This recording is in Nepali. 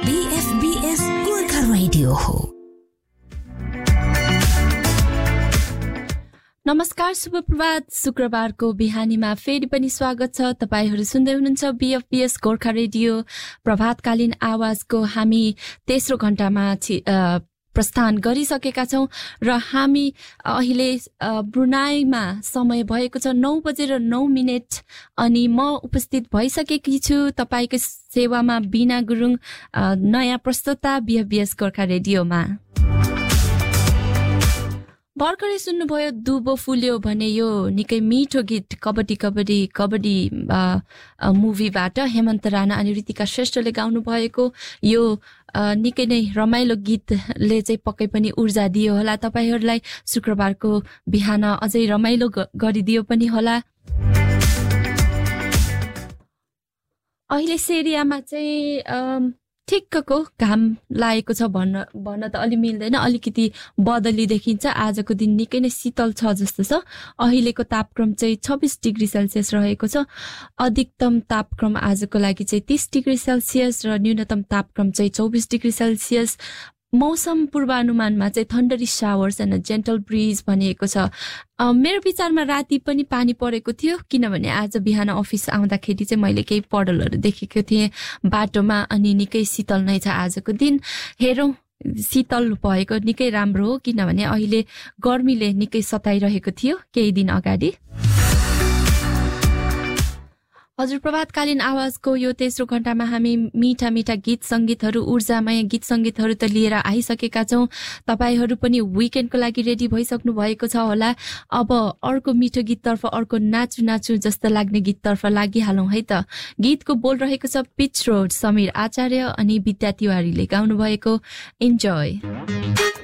BFBS गोर्खा रेडियो हो। नमस्कार, शुभ प्रभात। शुक्रबारको बिहानीमा फेरि पनि स्वागत छ। तपाईहरु सुन्दै हुनुहुन्छ BFBS गोर्खा रेडियो प्रभातकालीन आवाजको हामी तेस्रो घण्टामा प्रस्थान गरिसकेका छौं र हामी अहिले ब्रुनाईमा समय भएको छ 9:09 अनि म उपस्थित भइसकेकी छु तपाईको सेवामा बिना गुरुङ, नयाँ प्रस्तुता BFBS गोर्खा रेडियोमा। भर्खरै सुन्नुभयो दुबो फुल्यो भने यो निकै मिठो गीत कबड्डी कबड्डी कबड्डी मुभीबाट हेमन्त राणा अनि ऋतिका श्रेष्ठले गाउनु भएको यो निकै नै रमाइलो गीतले चाहिँ पक्कै पनि ऊर्जा दियो होला तपाईहरुलाई, शुक्रबारको बिहान अझै रमाइलो गरिदियो पनि होला। अहिले सेरियामा चाहिँ ठिक्कको घाम लागेको छ भन्न त अलि मिल्दैन, अलिकति बदली देखिन्छ। आजको दिन निकै नै शीतल छ जस्तो छ। अहिलेको तापक्रम चाहिँ 26 डिग्री सेल्सियस रहेको छ। अधिकतम तापक्रम आजको लागि चाहिँ 30 डिग्री सेल्सियस र न्यूनतम तापक्रम चाहिँ 24 डिग्री सेल्सियस। मौसम पूर्वानुमानमा चाहिँ थन्डरी शावर्स एन्ड जेन्टल ब्रिज भनिएको छ। मेरो विचारमा राति पनि पानी परेको थियो, किनभने आज बिहान अफिस आउँदाखेरि चाहिँ मैले केही पडलहरू देखेको थिएँ बाटोमा, अनि निकै शीतल नै छ आजको दिन। हेरौं, शीतल भएको निकै राम्रो हो, किनभने अहिले गर्मीले निकै सताइरहेको थियो केही दिन अगाडि। हजुर, प्रभातकालीन आवाजको यो तेस्रो घण्टामा हामी मिठा मिठा गीत संगीतहरू, ऊर्जामय गीत संगीतहरू त लिएर आइसकेका छौं। तपाईहरु पनि विकेन्डको लागि रेडी भइसक्नु भएको छ होला। अब अर्को मिठो गीततर्फ, अर्को नाचु नाचु जस्तो लाग्ने गीततर्फ लागिहालौं है त। गीतको बोल रहेको छ पिच रोड, समीर आचार्य अनि विद्या तिवारीले गाउनु भएको। इन्जोय।